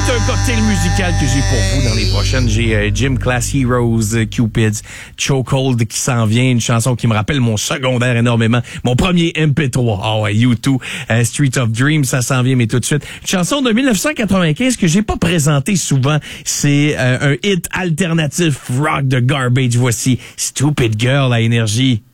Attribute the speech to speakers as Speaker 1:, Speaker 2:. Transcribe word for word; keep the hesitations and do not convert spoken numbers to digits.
Speaker 1: tout un cocktail musical que j'ai pour vous dans les prochaines. J'ai euh, Gym Class Heroes, euh, Cupids, Chokehold qui s'en vient, une chanson qui me rappelle mon secondaire énormément, mon premier M P trois. Ah ouais, U deux, euh, Street of Dreams, ça s'en vient, mais tout de suite. Une chanson de dix-neuf cent quatre-vingt-quinze que j'ai pas présentée souvent. C'est euh, un hit alternatif rock de Garbage. Voici Stupid Girl à Énergie.